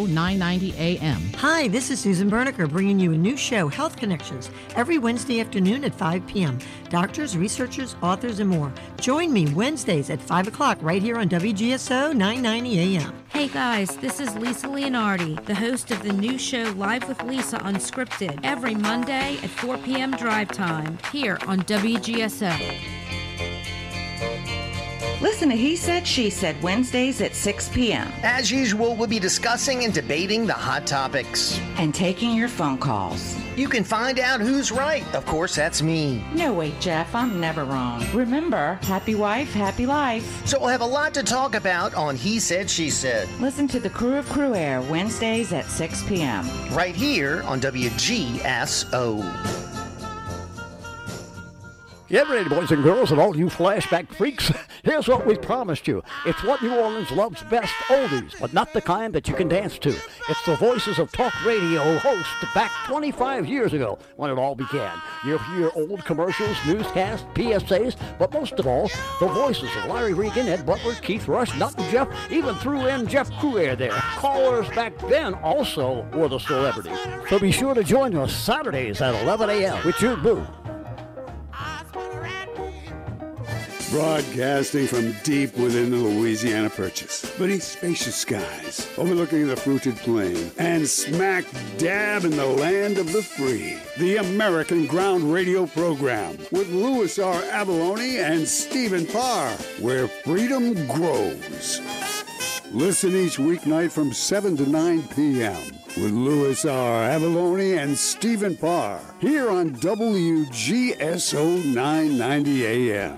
WGSO 990 AM. Hi, this is Susan Berniker bringing you a new show, Health Connections, every Wednesday afternoon at 5 p.m. Doctors, researchers, authors, and more. Join me Wednesdays at 5 o'clock right here on WGSO 990 AM. Hey guys, this is Lisa Leonardi, the host of the new show Live with Lisa Unscripted, every Monday at 4 p.m. drive time, here on WGSO. Listen to He Said, She Said, Wednesdays at 6 p.m. As usual, we'll be discussing and debating the hot topics. And taking your phone calls. You can find out who's right. Of course, that's me. No, wait, Jeff, I'm never wrong. Remember, happy wife, happy life. So we'll have a lot to talk about on He Said, She Said. Listen to the Crew of Crew Air, Wednesdays at 6 p.m. Right here on WGSO. Get ready, boys and girls, and all you flashback freaks. Here's what we promised you. It's what New Orleans loves best, oldies, but not the kind that you can dance to. It's the voices of talk radio hosts back 25 years ago when it all began. You'll hear old commercials, newscasts, PSAs, but most of all, the voices of Larry Regan, Ed Butler, Keith Rush, Nut and Jeff, even threw in Jeff Crouer there. Callers back then also were the celebrities. So be sure to join us Saturdays at 11 a.m. with your boo. Broadcasting from deep within the Louisiana Purchase, beneath spacious skies, overlooking the fruited plain, and smack dab in the land of the free. The American Ground Radio Program with Louis R. Avalone and Stephen Parr, where freedom grows. Listen each weeknight from 7 to 9 p.m. with Louis R. Avalone and Stephen Parr, here on WGSO 990 AM.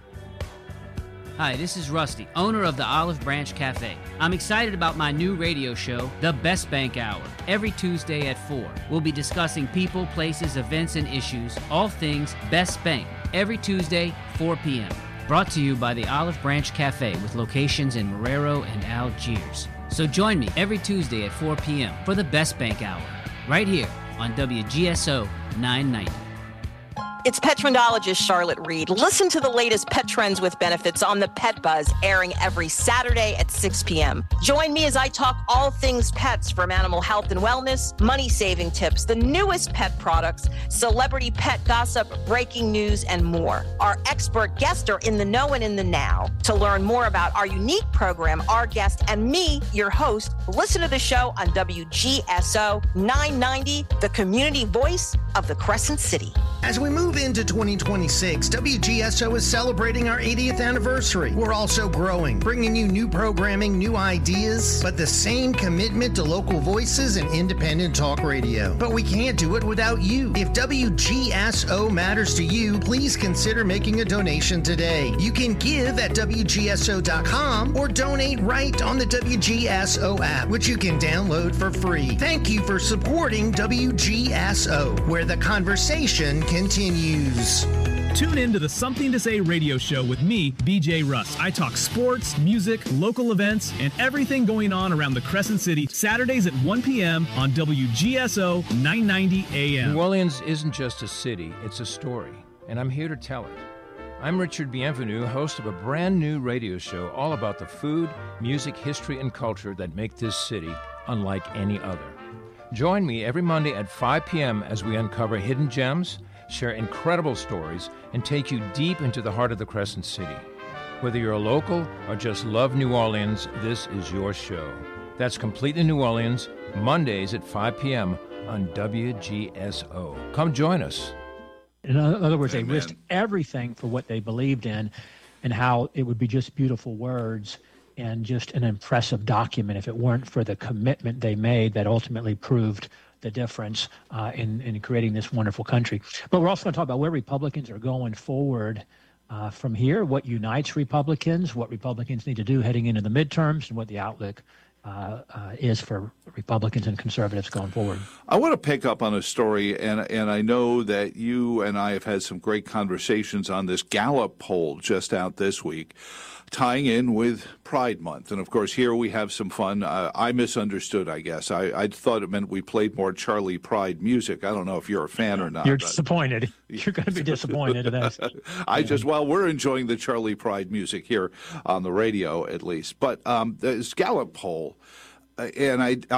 Hi, this is Rusty, owner of the Olive Branch Cafe. I'm excited about my new radio show, The Best Bank Hour, every Tuesday at 4. We'll be discussing people, places, events, and issues, all things Best Bank, every Tuesday, 4 p.m. Brought to you by the Olive Branch Cafe with locations in Marrero and Algiers. So join me every Tuesday at 4 p.m. for The Best Bank Hour, right here on WGSO 990. It's petrendologist Charlotte Reed. Listen to the latest pet trends with benefits on the Pet Buzz, airing every Saturday at 6 p.m. Join me as I talk all things pets, from animal health and wellness, money-saving tips, the newest pet products, celebrity pet gossip, breaking news, and more. Our expert guests are in the know and in the now. To learn more about our unique program, our guest, and me, your host, listen to the show on WGSO 990, the community voice of the Crescent City. As we move into 2026, WGSO is celebrating our 80th anniversary. We're also growing, bringing you new programming, new ideas, but the same commitment to local voices and independent talk radio. But we can't do it without you. If WGSO matters to you, please consider making a donation today. You can give at WGSO.com or donate right on the WGSO app, which you can download for free. Thank you for supporting WGSO, where the conversation continues. Tune in to the Something to Say radio show with me, BJ Russ. I talk sports, music, local events, and everything going on around the Crescent City, Saturdays at 1 p.m. on WGSO 990 AM. New Orleans isn't just a city, it's a story, and I'm here to tell it. I'm Richard Bienvenu, host of a brand new radio show all about the food, music, history, and culture that make this city unlike any other. Join me every Monday at 5 p.m. as we uncover hidden gems, share incredible stories, and take you deep into the heart of the Crescent City. Whether you're a local or just love New Orleans, this is your show. That's Completely New Orleans, Mondays at 5 p.m. on WGSO. Come join us. In other words, they risked everything for what they believed in, and how it would be just beautiful words and just an impressive document if it weren't for the commitment they made that ultimately proved the difference in creating this wonderful country. But we're also going to talk about where Republicans are going forward from here, what unites Republicans, what Republicans need to do heading into the midterms, and what the outlook is for Republicans and conservatives going forward. I want to pick up on a story, and I know that you and I have had some great conversations on this Gallup poll just out this week, tying in with Pride Month. And, of course, here we have some fun. I misunderstood, I guess. I thought it meant we played more Charlie Pride music. I don't know if you're a fan or not. You're disappointed. You're going to be disappointed in this. We're enjoying the Charlie Pride music here on the radio, at least. But this Gallup poll, and